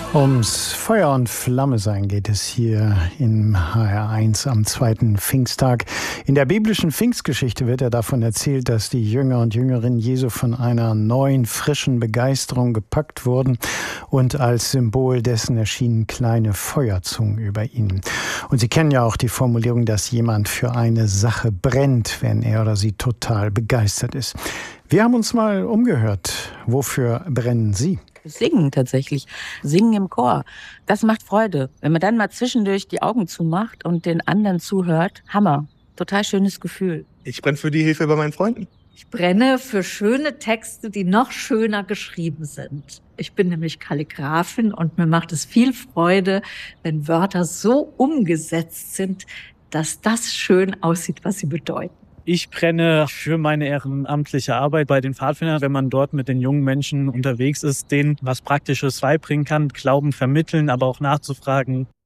Ums Feuer und Flamme sein geht es hier im HR1 am zweiten Pfingsttag. In der biblischen Pfingstgeschichte wird ja davon erzählt, dass die Jünger und Jüngerinnen Jesu von einer neuen, frischen Begeisterung gepackt wurden und als Symbol dessen erschienen kleine Feuerzungen über ihnen. Und Sie kennen ja auch die Formulierung, dass jemand für eine Sache brennt, wenn er oder sie total begeistert ist. Wir haben uns mal umgehört. Wofür brennen Sie? Singen tatsächlich. Singen im Chor. Das macht Freude. Wenn man dann mal zwischendurch die Augen zumacht und den anderen zuhört, Hammer. Total schönes Gefühl. Ich brenne für die Hilfe bei meinen Freunden. Ich brenne für schöne Texte, die noch schöner geschrieben sind. Ich bin nämlich Kalligraphin und mir macht es viel Freude, wenn Wörter so umgesetzt sind, dass das schön aussieht, was sie bedeuten. Ich brenne für meine ehrenamtliche Arbeit bei den Pfadfindern, wenn man dort mit den jungen Menschen unterwegs ist, denen was Praktisches beibringen kann, Glauben vermitteln, aber auch nachzufragen,